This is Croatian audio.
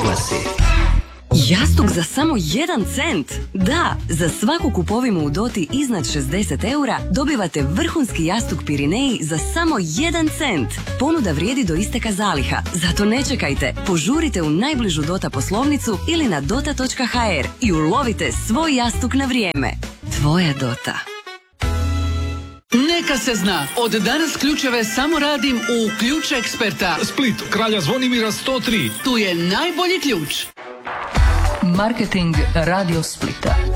klase. Jastuk za samo 1 cent? Da, za svaku kupovinu u Doti iznad 60 eura dobivate vrhunski jastuk Pirineji za samo 1 cent. Ponuda vrijedi do isteka zaliha, zato ne čekajte. Požurite u najbližu Dota poslovnicu ili na dota.hr i ulovite svoj jastuk na vrijeme. Tvoja Dota. Neka se zna, od danas ključeve samo radim u Ključ Eksperta. Split, Kralja Zvonimira 103. Tu je najbolji ključ. Marketing Radio Splita.